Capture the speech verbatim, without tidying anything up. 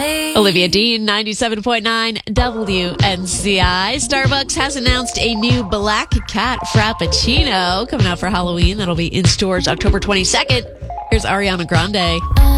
Olivia Dean, ninety-seven point nine W N C I. Starbucks has announced a new Black Cat Frappuccino coming out for Halloween. That'll be in stores October twenty-second. Here's Ariana Grande.